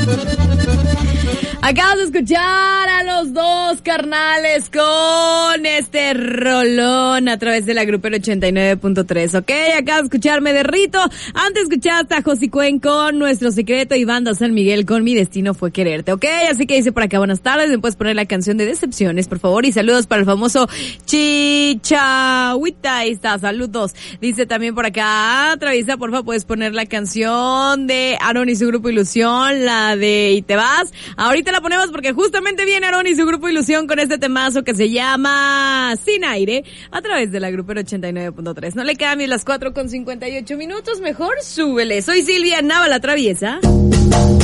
Acabas de escuchar a los dos carnales con este rolón a través de la Grupera 89.3, ¿ok? Acabas de escuchar Me Derrito. Antes escuchaste a Josi Cuen con Nuestro Secreto y Banda San Miguel con Mi Destino Fue Quererte, ¿ok? Así que dice por acá, buenas tardes, me puedes poner la canción de Decepciones, por favor, y saludos para el famoso Chichahuita. Ahí está, saludos. Dice también por acá, Travisa, porfa, puedes poner la canción de Aaron y su Grupo Ilusión, la de Y Te Vas. Ahorita la ponemos porque justamente viene Aaron y su Grupo Ilusión con este temazo que se llama Sin Aire a través de la Grupera 89.3. No le cambies, las 4:58, mejor súbele. Soy Silvia Nava, la Traviesa.